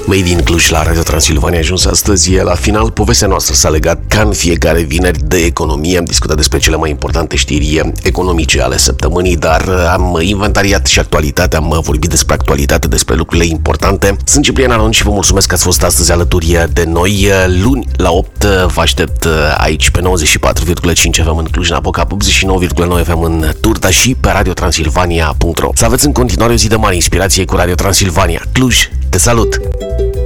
Made in Cluj la Radio Transilvania a ajuns astăzi la final. Povestea noastră s-a legat ca în fiecare vineri de economie. Am discutat despre cele mai importante știri economice ale săptămânii, dar am inventariat și actualitatea, am vorbit despre actualitate, despre lucrurile importante. Sunt Ciprian Aron și vă mulțumesc că ați fost astăzi alături de noi. Luni la 8 vă aștept aici pe 94,5 FM în Cluj-Napoca, 89,9 FM în Turda și pe radiotransilvania.ro. Să aveți în continuare o zi de mare inspirație cu Radio Transilvania. Cluj, te salut!